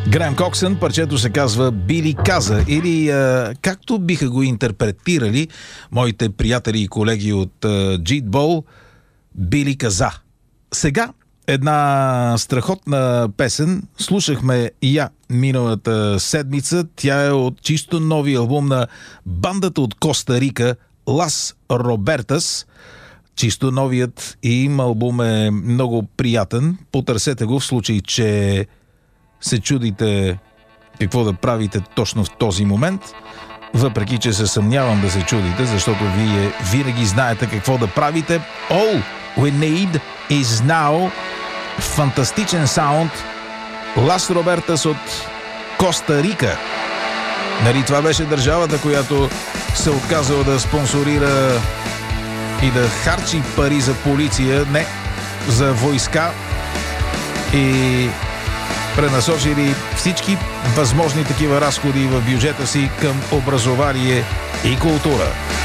Греъм Коксън, парчето се казва "Били каза", или както биха го интерпретирали моите приятели и колеги от Джитбол, "Били каза". Сега една страхотна песен. Слушахме я миналата седмица. Тя е от чисто нови албум на бандата от Коста Рика Лас Робертас. Чисто новият им албум е много приятен. Потърсете го в случай, че се чудите какво да правите точно в този момент. Въпреки че се съмнявам да се чудите, защото вие винаги знаете какво да правите. All we need is now. Фантастичен саунд. Лас Робертас от Коста Рика. Нали това беше държавата, която се отказала да спонсорира и да харчи пари за полиция, не за войска, и пренасочили всички възможни такива разходи в бюджета си към образование и култура.